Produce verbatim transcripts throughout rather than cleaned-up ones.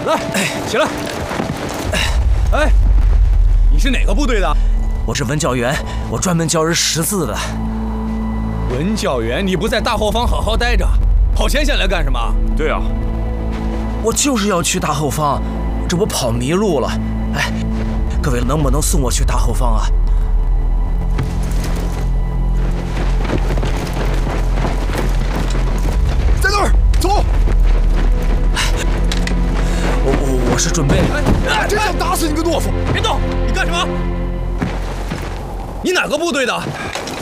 来，起来。哎，你是哪个部队的？ 我是文教员，我专门教人识字的。 文教员，你不在大后方好好待着，跑前线来干什么？ 对啊， 我就是要去大后方，这不跑迷路了。哎，各位能不能送我去大后方啊？ 在那儿，走！ 我我我是准备…… 哎，真想打死你个懦夫！ 别动！你干什么？你哪个部队的？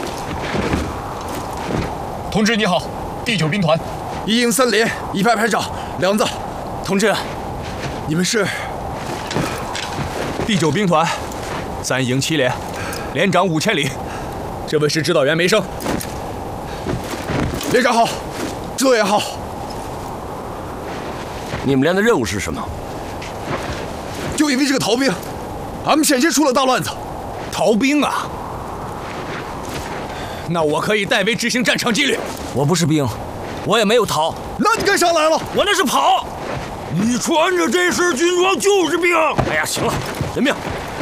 同志你好，第九兵团一营三连一排排长梁子。 同志， 你们是？ 第九兵团三营七连，连长五千里。这位是指导员梅生。 连长好，指导员好。 你们连的任务是什么？ 就因为这个逃兵，俺们险些出了大乱子。 逃兵啊！那我可以代为执行战场纪律。 我不是兵，我也没有逃。 那你干啥来了？ 我那是跑。 你穿着这身军装就是兵。哎呀，行了，人命。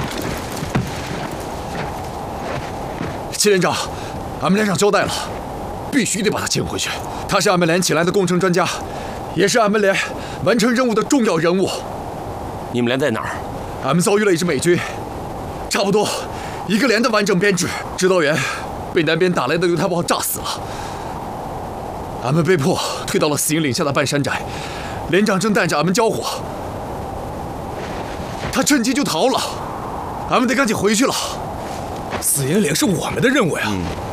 戚连长，俺们连长交代了，必须得把他请回去。他是俺们连请来的工程专家，也是俺们连完成任务的重要人物。 你们连在哪儿？ 俺们遭遇了一支美军，差不多一个连的完整编制。指导员被南边打来的榴弹炮炸死了，俺们被迫退到了死营岭下的半山寨。连长正带着俺们交火，他趁机就逃了，俺们得赶紧回去了。 死营岭是我们的任务呀！ 嗯